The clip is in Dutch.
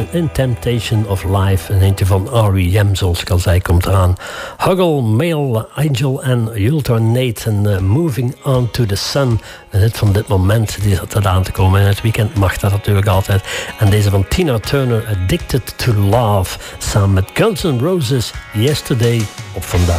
in Temptation of Life. Een eentje van R.E.M. zoals ik al zei, komt eraan. Huggle, Male Angel en Ulternate en Moving On to the Sun. Een hit van dit moment, die zat eraan te komen. En het weekend mag dat natuurlijk altijd. En deze van Tina Turner, Addicted to Love. Samen met Guns N' Roses, Yesterday op vandaag.